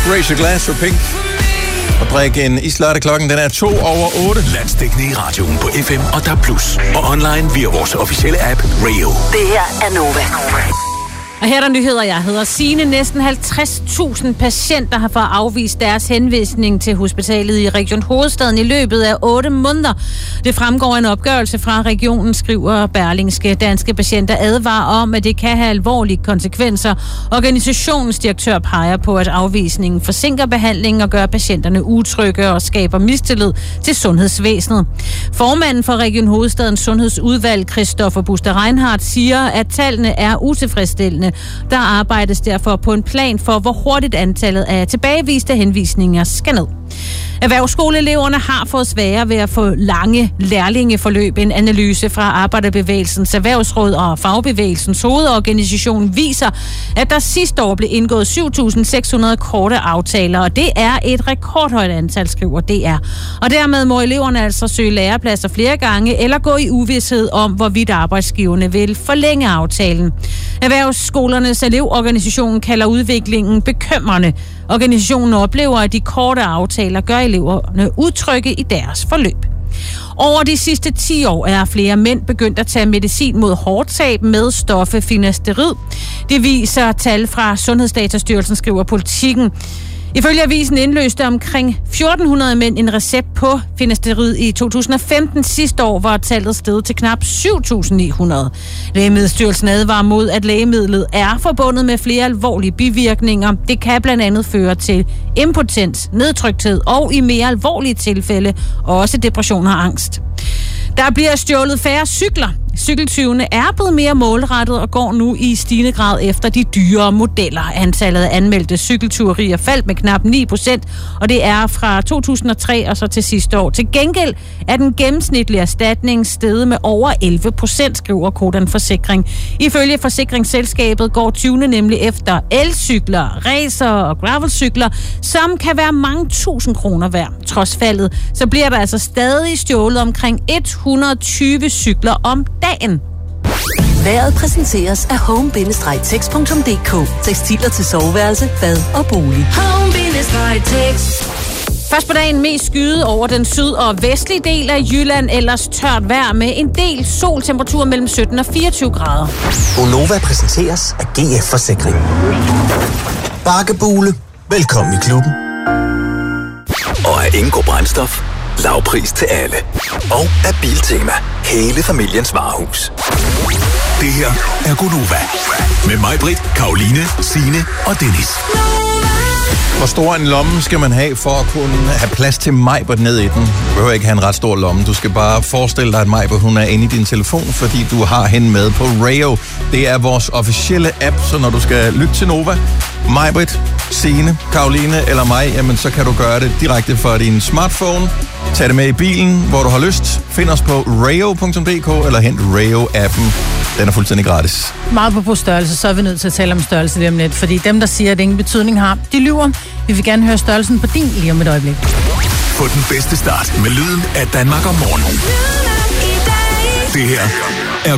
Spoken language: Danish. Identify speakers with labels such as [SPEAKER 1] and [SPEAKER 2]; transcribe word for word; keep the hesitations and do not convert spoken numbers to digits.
[SPEAKER 1] Raise your glass for Pink. Og drikke en islatte. Klokken den er to over otte.
[SPEAKER 2] Landsdækkende i radioen på F M og D A B plus. Og online via vores officielle app Rayo.
[SPEAKER 3] Det her er Nova.
[SPEAKER 4] Og her er der nyheder. Jeg hedder Signe. Næsten halvtreds tusind patienter har fået afvist deres henvisning til hospitalet i Region Hovedstaden i løbet af otte måneder. Det fremgår en opgørelse fra regionen, skriver Berlingske. Danske patienter advarer om, at det kan have alvorlige konsekvenser. Organisationens direktør peger på, at afvisningen forsinker behandlingen og gør patienterne utrygge og skaber mistillid til sundhedsvæsenet. Formanden for Region Hovedstadens sundhedsudvalg, Christoffer Buster Reinhardt, siger, at tallene er utilfredsstillende. Der arbejdes derfor på en plan for, hvor hurtigt antallet af tilbageviste henvisninger skal ned. Erhvervsskoleeleverne har fået sværere ved at få lange lærlingeforløb. En analyse fra Arbejderbevægelsens Erhvervsråd og Fagbevægelsens hovedorganisation viser, at der sidste år blev indgået syv tusind seks hundrede korte aftaler, og det er et rekordhøjt antal, skriver D R. Og dermed må eleverne altså søge lærepladser flere gange eller gå i uvished om, hvorvidt arbejdsgiverne vil forlænge aftalen. Erhvervsskolernes elevorganisation kalder udviklingen bekymrende. Organisationen oplever, at de korte aftaler gør eleverne utrygge i deres forløb. Over de sidste ti år er flere mænd begyndt at tage medicin mod hårtab med stoffet finasterid. Det viser tal fra Sundhedsdatastyrelsen, skriver Politikken. Ifølge avisen indløste omkring fjorten hundrede mænd en recept på finasterid i to tusind og femten. Sidste år var tallet steget til knap syv tusind ni hundrede. Lægemiddelstyrelsen advarer mod, at lægemidlet er forbundet med flere alvorlige bivirkninger. Det kan blandt andet føre til impotens, nedtrykthed og i mere alvorlige tilfælde også depression og angst. Der bliver stjålet færre cykler. Cykeltyvene er blevet mere målrettet og går nu i stigende grad efter de dyrere modeller. Antallet af anmeldte cykeltyverier faldt med knap ni procent, og det er fra to tusind og tre og så til sidste år. Til gengæld er den gennemsnitlige erstatning steget med over elleve procent, skriver Codan Forsikring. Ifølge forsikringsselskabet går tyvene nemlig efter elcykler, racer og gravelcykler, som kan være mange tusind kroner værd. Trods faldet, så bliver der altså stadig stjålet omkring et hundrede og tyve cykler om dagen.
[SPEAKER 3] Vejret præsenteres af home bindestreg text punktum d k. Tekstiler til soveværelse, bad og bolig. home bindestreg text.
[SPEAKER 4] Først på dagen mest skyde over den syd- og vestlige del af Jylland, ellers tørt vejr med en del sol, temperatur mellem sytten og fireogtyve grader.
[SPEAKER 5] Gonova præsenteres af G F Forsikring. Bakkebule. Velkommen i klubben.
[SPEAKER 2] Og af Ingo Brændstof. Lav pris til alle. Og af Biltema. Hele familiens varehus. Det her er Gonova. Med mig, Britt, Karoline, Signe og Dennis.
[SPEAKER 1] Hvor stor en lomme skal man have for at kunne have plads til Majbert ned i den? Du behøver ikke have en ret stor lomme. Du skal bare forestille dig, at Majbert hun er inde i din telefon, fordi du har hende med på Rayo. Det er vores officielle app, så når du skal lytte til Nova, Majbert, Signe, Karoline eller mig, jamen så kan du gøre det direkte fra din smartphone. Tag det med i bilen, hvor du har lyst. Find os på rayo punktum d k eller hent Rayo-appen. Den er fuldstændig gratis.
[SPEAKER 6] Meget på størrelse, så er vi nødt til at tale om størrelse lige om lidt, fordi dem, der siger, at det ingen betydning har, de lyver. Vi vil gerne høre størrelsen på din lige om et øjeblik.
[SPEAKER 2] Få den bedste start med lyden af Danmark om morgenen. Det her